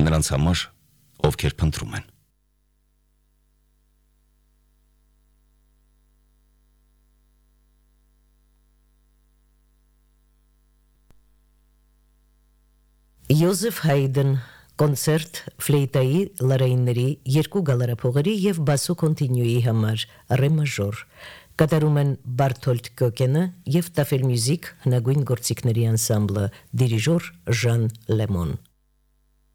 նրանց համար, ովքեր փնտրում են։ Յոզեֆ Հայդն կոնցերտ ֆլեյտայի լարայինների երկու գալարափողերի և բասո կոնտինյուի համար ռե մաժոր կատարում են Բարթոլդ Կոկենը և Տաֆել Մյուզիք հնագույն գործիքների անսամբլը դիրիժոր Ժան Լեմոն